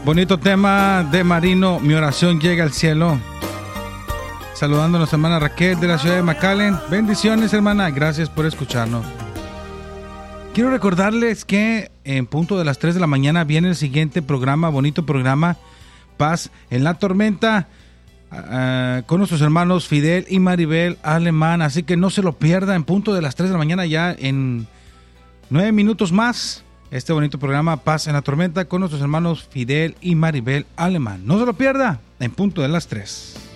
Bonito tema de Marino, Mi oración llega al cielo. Saludando a nuestra hermana Raquel de la ciudad de McAllen. Bendiciones, hermana, gracias por escucharnos. Quiero recordarles que en punto de las 3 de la mañana viene el siguiente programa, bonito programa, Paz en la Tormenta, con nuestros hermanos Fidel y Maribel Alemán. Así que no se lo pierda, en punto de las 3 de la mañana, ya en 9 minutos más, este bonito programa Paz en la Tormenta con nuestros hermanos Fidel y Maribel Alemán. No se lo pierda, en punto de las 3.